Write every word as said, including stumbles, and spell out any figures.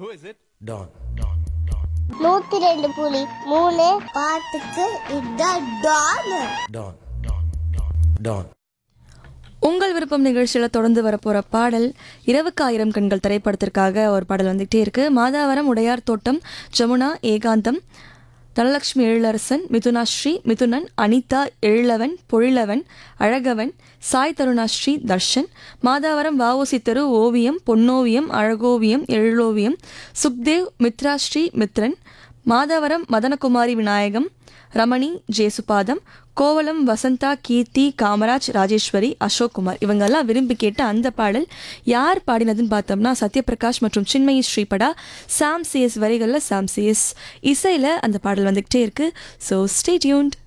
Don. நூத்தி ரெண்டு புலி மூணு பாட்டுக்கு இதான் டான். டான். டான். உங்கள் விருப்பம் நிகழ்ச்சியில் தொடர்ந்து வரப்போகிற பாடல் இரவுக்கு ஆயிரம் கண்கள் திரைப்படத்திற்காக ஒரு பாடல் வந்துகிட்டே இருக்குது. மாதாவரம், உடையார் தோட்டம், ஜமுனா, ஏகாந்தம், தனலட்சுமி எழிலரசன், மிதுனாஸ்ரீ, மிதுனன், அனிதா, எழிலவன், பொழிலவன், அழகவன், சாய் தருணாஸ்ரீ, தர்ஷன், மாதாவரம், வஉசி தெரு, ஓவியம், பொன்னோவியம், அழகோவியம், எழிலோவியம், சுக்தேவ், மித்ராஸ்ரீ, மித்ரன், மாதாவரம், மதனகுமாரி விநாயகம், ரமணி, ஜேசுபாதம், கோவலம், வசந்தா, கீர்த்தி, காமராஜ், ராஜேஸ்வரி, அசோக் குமார் இவங்கெல்லாம் விரும்பி கேட்ட அந்த பாடல் யார் பாடினதுன்னு பார்த்தோம்னா சத்யபிரகாஷ் மற்றும் சின்மயி ஸ்ரீபடா. சாம் சிஎஸ் வரிகளில் சாம் சிஎஸ் இசையில் அந்த பாடல் வந்துக்கிட்டே இருக்குது. So stay tuned.